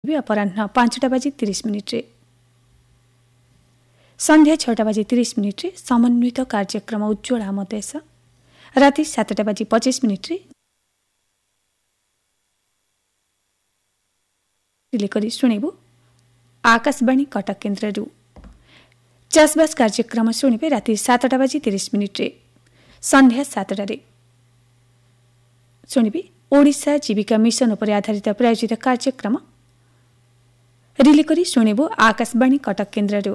अपराह्न 5:30 सन्ध्या 6:30 समन्वित कार्यक्रम उज्ज्वल आम देश राति 7:25 रिले शुणु आकाशवाणी कटक केन्द्र चाषबास कार्यक्रम शुणे राति 7:30 सन्ध्या 7 शुणे ओडिशा जीविका मिशन उपर आधारित प्रायोजित कार्यक्रम रिले शुणु आकाशवाणी कटक केन्द्र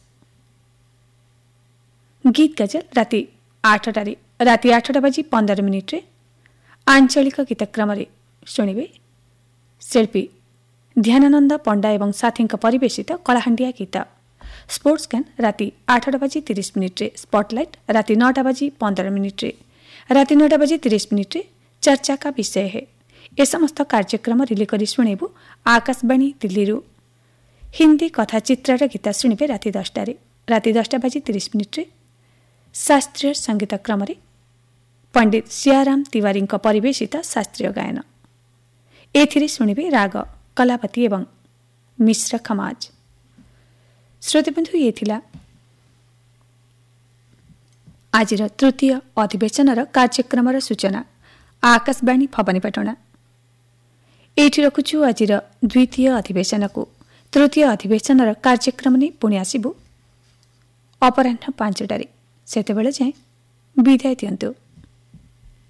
गीत गजल राति 8 राति 8:15 आंचलिक गीतक्रम शुणे शिल्पी ध्यानानंद पंडा एवं साथी परिवेशित कलाहांडिया गीत स्पोर्ट्स कैन राति 8:30 स्पॉटलाइट राति 9:15 राति 9:30 चर्चा का विषय है। ये समस्त कार्यक्रम रिले शुणु आकाशवाणी दिल्ली हिंदी कथा चित्र गीत शुणे राति 10 राति 10:30 शास्त्रीय संगीत क्रम पंडित सियाराम तिवारी परिवेशित शास्त्रीय गायन एथिरे शुणे राग कलापति एवं मिश्र खमाज। श्रोतेबंधु ये थिला आज तृतीय अधिवेशन कार्यक्रम सूचना आकाशवाणी भवानीपाटना एठी रखुछु आज द्वितीय अधिवेशन को तृतीय अधिवेशन कार्यक्रम ने पुणी आसबू अपराह्न 5 सेतेबेले जाए विदाय दियंतु।